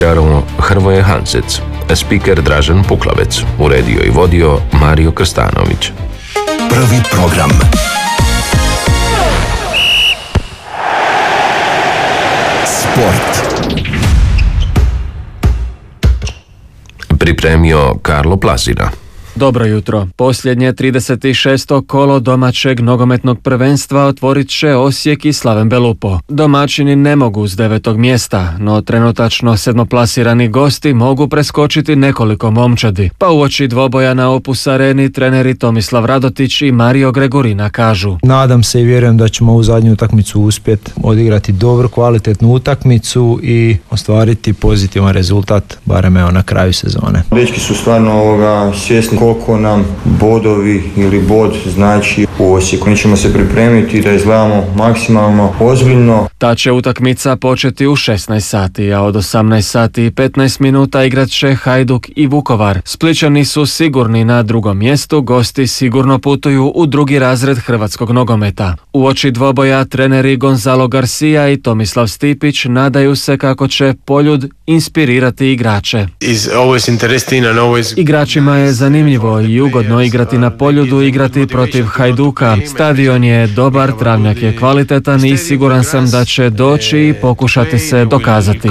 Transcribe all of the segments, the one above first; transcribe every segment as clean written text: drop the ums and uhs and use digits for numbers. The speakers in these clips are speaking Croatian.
Hrvoje Hansec, spiker Dražen Puklavec, uredio i vodio Mario Krstanović. Prvi program. Sport. Pripremio Karlo Plasina. Dobro jutro. Posljednje 36. kolo domaćeg nogometnog prvenstva otvorit će Osijek i Slaven Belupo. Domaćini ne mogu s 9. mjesta, no trenutačno sedmoplasirani gosti mogu preskočiti nekoliko momčadi. Pa uoči dvoboja na Opus Areni treneri Tomislav Radotić i Mario Gregorina kažu: nadam se i vjerujem da ćemo u zadnju utakmicu uspjeti odigrati dobru, kvalitetnu utakmicu i ostvariti pozitivan rezultat, barem na kraju sezone. Dečki su stvarno svjesni koliko nam bodovi ili bod znači u Osijeku. Mi ćemo se pripremiti da izgledamo maksimalno ozbiljno. Ta će utakmica početi u 16 sati, a od 18 sati i 15 minuta igrat će Hajduk i Vukovar. Splićani su sigurni na drugom mjestu, gosti sigurno putuju u drugi razred hrvatskog nogometa. Uoči dvoboja treneri Gonzalo Garcia i Tomislav Stipić nadaju se kako će Poljud inspirirati igrače. Igračima je zanimljivo i ugodno igrati na Poljudu, igrati protiv Hajduka. Stadion je dobar, travnjak je kvalitetan i siguran sam da će doći i pokušati se dokazati.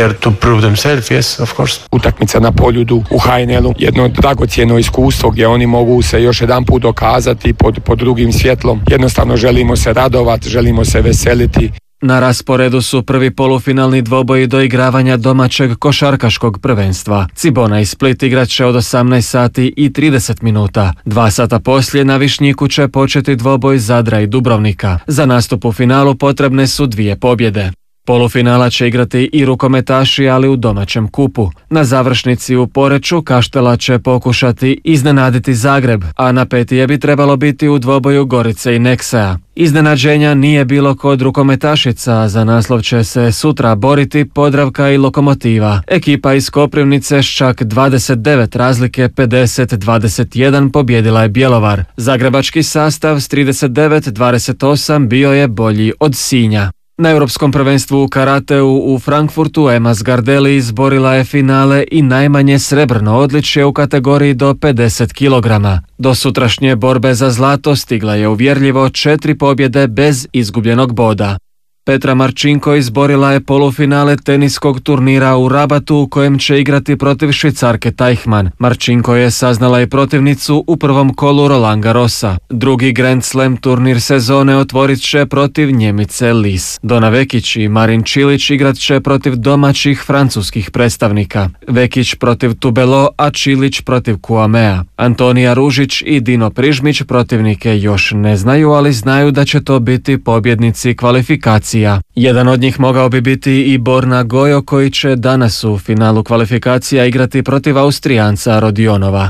Utakmica na Poljudu u HNL-u, jedno dragocjeno iskustvo gdje oni mogu se još jedan put dokazati pod drugim svjetlom. Jednostavno želimo se radovati, želimo se veseliti. Na rasporedu su prvi polufinalni dvoboji do igravanja domaćeg košarkaškog prvenstva. Cibona i Split igrat će od 18 sati i 30 minuta. 2 sata poslije na Višnjiku će početi dvoboj Zadra i Dubrovnika. Za nastup u finalu potrebne su 2 pobjede. Polufinala će igrati i rukometaši, ali u domaćem kupu. Na završnici u Poreču Kaštela će pokušati iznenaditi Zagreb, a na petije bi trebalo biti u dvoboju Gorice i Neksea. Iznenađenja nije bilo kod rukometašica, za naslov će se sutra boriti Podravka i Lokomotiva. Ekipa iz Koprivnice s čak 29 razlike 50-21 pobjedila je Bjelovar. Zagrebački sastav s 39-28 bio je bolji od Sinja. Na Europskom prvenstvu u karateu u Frankfurtu Ema Zgardelli izborila je finale i najmanje srebrno odličje u kategoriji do 50 kg. Do sutrašnje borbe za zlato stigla je uvjerljivo 4 pobjede bez izgubljenog boda. Petra Marčinko izborila je polufinale teniskog turnira u Rabatu u kojem će igrati protiv Švicarke Teichmann. Marčinko je saznala i protivnicu u prvom kolu Roland Garrosa. Drugi Grand Slam turnir sezone otvorit će protiv Njemice Lis. Dona Vekić i Marin Čilić igrat će protiv domaćih francuskih predstavnika. Vekić protiv Tubelo, a Čilić protiv Kuamea. Antonija Ružić i Dino Prižmić protivnike još ne znaju, ali znaju da će to biti pobjednici kvalifikacije. Jedan od njih mogao bi biti i Borna Gojo, koji će danas u finalu kvalifikacija igrati protiv Austrijanca Rodionova.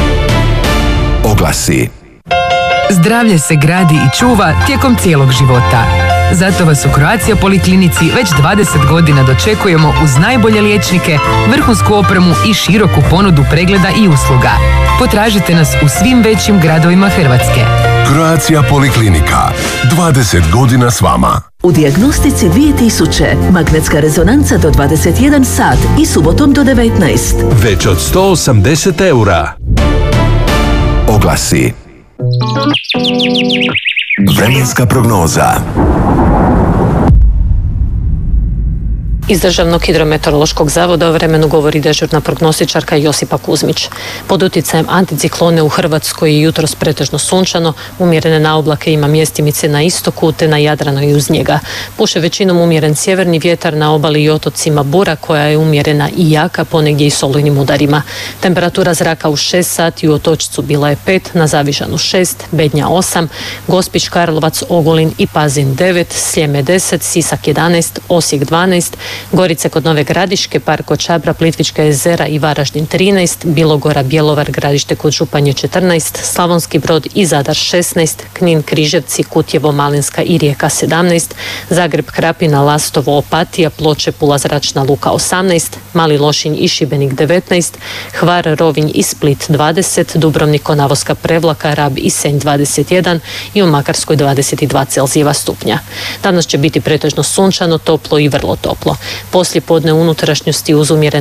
Oglasi. Zdravlje se gradi i čuva tijekom cijelog života. Zato vas u Croatia Poliklinici već 20 godina dočekujemo uz najbolje liječnike, vrhunsku opremu i široku ponudu pregleda i usluga. Potražite nas u svim većim gradovima Hrvatske. Croatia Poliklinika. 20 godina s vama. U dijagnostici 2000, magnetska rezonanca do 21 sat i subotom do 19. Već od 180 eura. Oglasi. Vremenska prognoza. Iz Državnog hidrometeorološkog zavoda o vremenu govori dežurna prognostičarka Josipa Kuzmić. Pod utjecajem anticiklone u Hrvatskoj je jutros pretežno sunčano, umjerene naoblake ima mjestimice na istoku te na Jadranu i uz njega. Puše većinom umjeren sjeverni vjetar, na obali i otocima bura koja je umjerena i jaka, ponegdje i s olujnim udarima. Temperatura zraka u 6 sati u Otočcu bila je 5, na Zavižanu 6, Bednja 8, Gospić, Karlovac, Ogulin i Pazin 9, Sljeme 10, Sisak 11, Osijek 12, Gorice kod Nove Gradiške, Park kod Čabra, Plitvička jezera i Varaždin 13, Bilogora, Bjelovar, Gradište kod Županje 14, Slavonski Brod i Zadar 16, Knin, Križevci, Kutjevo, Malinska i Rijeka 17, Zagreb, Krapina, Lastovo, Opatija, Ploče, Pula, Zračna luka 18, Mali Lošinj i Šibenik 19, Hvar, Rovinj i Split 20, Dubrovnik, Konavoska, Prevlaka, Rab i Senj 21 i u Makarskoj 22 Celzijeva stupnja. Danas će biti pretežno sunčano, toplo i vrlo toplo. Poslijepodne unutrašnjosti uz umjerene